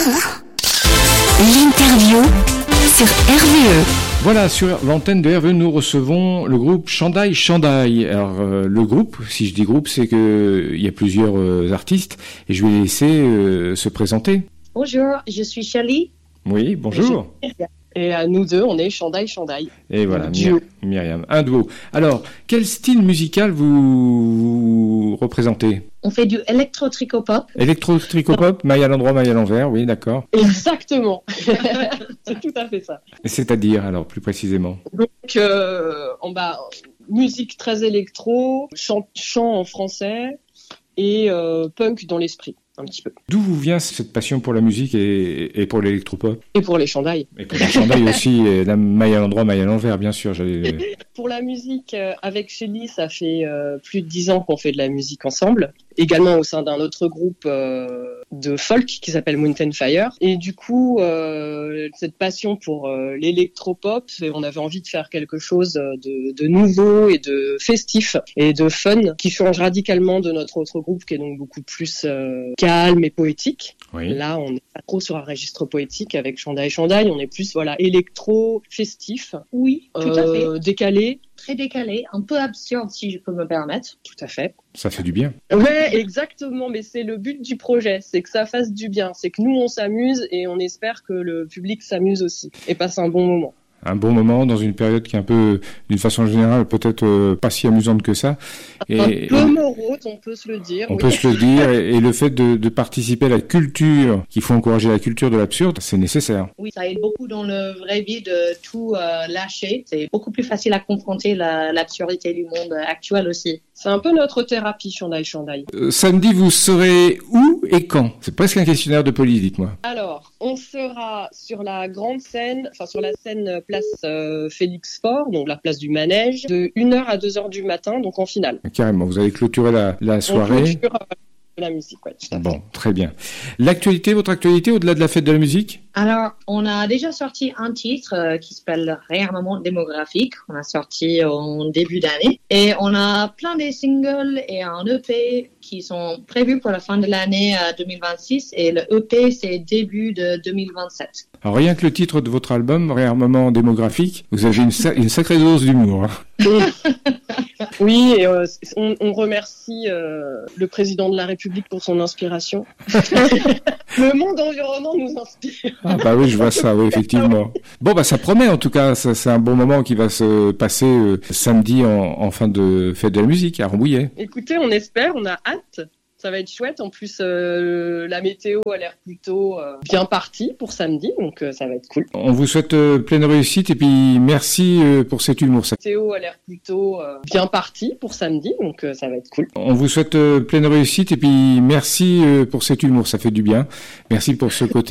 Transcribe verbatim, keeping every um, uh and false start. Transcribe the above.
L'interview sur R V E. Voilà, sur l'antenne de R V E, nous recevons le groupe Shandaï Shandaï. Alors, euh, le groupe, si je dis groupe, c'est que il y a plusieurs euh, artistes et je vais les laisser euh, se présenter. Bonjour, je suis Shelly. Oui, bonjour. Et à nous deux, on est Shandaï Shandaï. Et voilà, duo. Myr- Myriam, un duo. Alors, quel style musical vous, vous représentez ? On fait du électro-tricopop. Électro-tricopop, maille à l'endroit, maille à l'envers, oui, d'accord. Exactement. C'est tout à fait ça. C'est-à-dire, alors, plus précisément ? Donc, euh, en bas, musique très électro, chant, chant en français et euh, punk dans l'esprit, un petit peu. D'où vous vient cette passion pour la musique et, et pour l'électropop ? Et pour les Shandaï. Et pour le chandail aussi, et la maille à l'endroit, maille à l'envers, bien sûr. J'allais... Pour la musique, euh, avec Shelly, ça fait euh, plus de dix ans qu'on fait de la musique ensemble. Également au sein d'un autre groupe euh, de folk qui s'appelle Mountain Fire. Et du coup, euh, cette passion pour euh, l'électropop, et on avait envie de faire quelque chose de, de nouveau et de festif et de fun qui change radicalement de notre autre groupe qui est donc beaucoup plus euh, calme et poétique. Oui. Là, on n'est pas trop sur un registre poétique avec Shandaï Shandaï, on est plus voilà électro, festif, Oui, tout à fait. euh, décalé. Très décalé, un peu absurde si je peux me permettre. Tout à fait. Ça fait du bien. Ouais, exactement, mais c'est le but du projet, c'est que ça fasse du bien, c'est que nous on s'amuse et on espère que le public s'amuse aussi et passe un bon moment. Un bon moment dans une période qui est un peu, d'une façon générale, peut-être euh, pas si amusante que ça. Et, un peu morose, on peut se le dire. On oui. peut se le dire, et, et le fait de, de participer à la culture, qu'il faut encourager la culture de l'absurde, c'est nécessaire. Oui, ça aide beaucoup dans la vraie vie de tout euh, lâcher. C'est beaucoup plus facile à confronter la, l'absurdité du monde actuel aussi. C'est un peu notre thérapie, Shandaï Shandaï. Euh, samedi, vous serez où et quand ? C'est presque un questionnaire de police, dites-moi. Alors, on sera sur la grande scène, enfin sur la scène place euh, Félix Faure, donc la place du Manège, de une heure à deux heures du matin, donc en finale. Carrément, vous allez clôturer la, la soirée. On clôture euh, la musique, ouais, tout à fait. Bon, très bien. L'actualité, votre actualité, au-delà de la fête de la musique ? Alors, on a déjà sorti un titre euh, qui s'appelle Réarmement démographique. On a sorti en début d'année. Et on a plein de singles et un E P qui sont prévus pour la fin de l'année euh, deux mille vingt-six. Et le E P, c'est début de deux mille vingt-sept. Alors, rien que le titre de votre album, Réarmement démographique, vous avez une, sa- une sacrée dose d'humour. Hein. Oui, et euh, on, on remercie euh, le président de la République pour son inspiration. Le monde environnant nous inspire. Ah bah oui, je vois ça, oui, effectivement. Bon, bah ça promet en tout cas, ça, c'est un bon moment qui va se passer euh, samedi en, en fin de fête de la musique à Rambouillet. Écoutez, on espère, on a hâte. Ça va être chouette. En plus, euh, la météo a l'air plutôt euh, bien partie pour samedi, donc euh, ça va être cool. On vous souhaite euh, pleine réussite et puis merci euh, pour cet humour. Ça. La météo a l'air plutôt euh, bien partie pour samedi, donc euh, ça va être cool. On vous souhaite euh, pleine réussite et puis merci euh, pour cet humour, ça fait du bien. Merci pour ce côté.